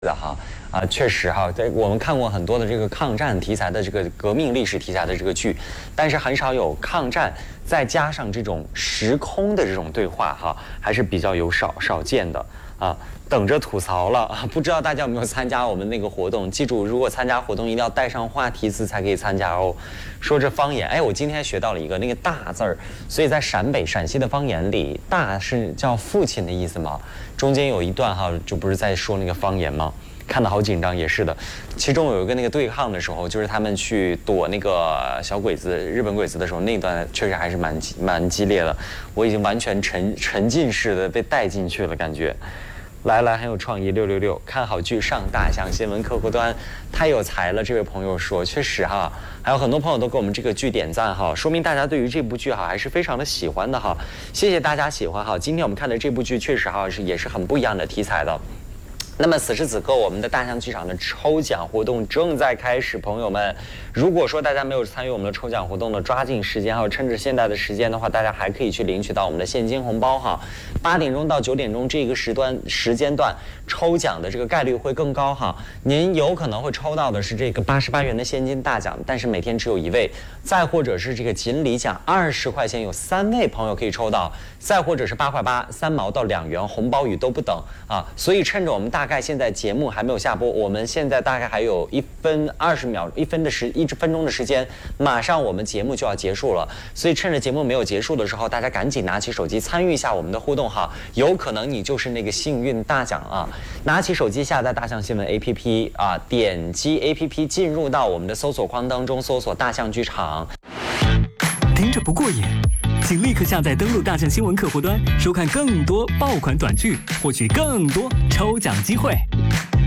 的哈确实哈，我们看过很多的这个抗战题材的这个革命历史题材的这个剧，但是很少有抗战再加上这种时空的这种对话哈，还是比较少见的啊。等着吐槽了啊！不知道大家有没有参加我们那个活动？记住，如果参加活动一定要带上话题词才可以参加哦。说这方言，哎，我今天学到了一个那个大字儿，所以在陕西的方言里，大是叫父亲的意思吗？中间有一段哈，就不是在说那个方言吗？看得好紧张，也是的。其中有一个那个对抗的时候，就是他们去躲那个小鬼子、日本鬼子的时候，那段确实还是蛮激烈的。我已经完全沉浸式的被带进去了，感觉。来，很有创意，666，看好剧上大象新闻客户端，太有才了。这位朋友说，确实哈，还有很多朋友都给我们这个剧点赞哈，说明大家对于这部剧哈还是非常的喜欢的哈。谢谢大家喜欢哈。今天我们看的这部剧确实哈也是很不一样的题材的。那么此时此刻，我们的大象剧场的抽奖活动正在开始，朋友们，如果说大家没有参与我们的抽奖活动的，抓紧时间，还有趁着现在的时间的话，大家还可以去领取到我们的现金红包哈。8点钟到9点钟这个时间段抽奖的这个概率会更高哈。您有可能会抽到的是这个88元的现金大奖，但是每天只有1位，再或者是这个锦鲤奖20块钱有3位朋友可以抽到，再或者是8块8、3毛到2元红包雨都不等啊。所以趁着我们大概现在节目还没有下播，我们现在大概还有1分20秒1分钟的时间，马上我们节目就要结束了。所以趁着节目没有结束的时候，大家赶紧拿起手机参与一下我们的互动哈，有可能你就是那个幸运大奖啊！拿起手机下载大象新闻 APP 啊，点击 APP 进入到我们的搜索框当中，搜索大象剧场。 听着不过瘾，请立刻下载登录大象新闻客户端，收看更多爆款短剧，获取更多抽奖机会。